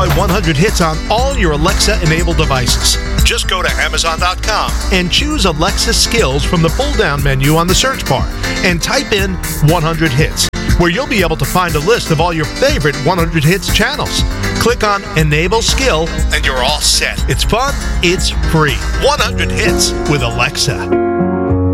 enjoy 100 hits on all your Alexa-enabled devices. Just go to Amazon.com and choose Alexa Skills from the pull-down menu on the search bar and type in 100 hits, where you'll be able to find a list of all your favorite 100 hits channels. Click on Enable Skill and you're all set. It's fun, it's free. 100 hits with Alexa.